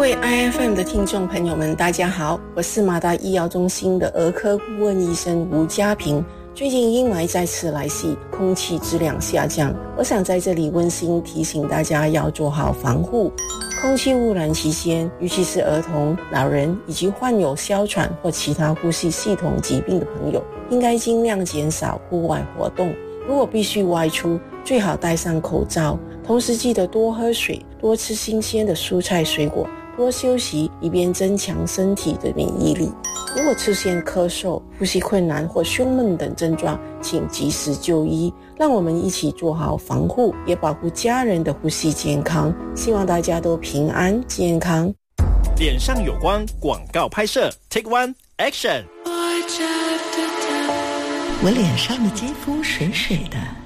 位 IFM 的听众朋友们，大家好，我是马大医疗中心的儿科顾问医生吴家平。最近阴霾再次来袭，空气质量下降，我想在这里温馨提醒大家要做好防护。空气污染期间，尤其是儿童、老人以及患有哮喘或其他呼吸系统疾病的朋友，应该尽量减少户外活动。如果必须外出，最好戴上口罩，同时记得多喝水，多吃新鲜的蔬菜水果，多休息，以便增强身体的免疫力。如果出现咳嗽、呼吸困难或胸闷等症状，请及时就医。让我们一起做好防护，也保护家人的呼吸健康。希望大家都平安健康。 脸上有光广告拍摄 Take One Action。 我脸上的肌肤水水的，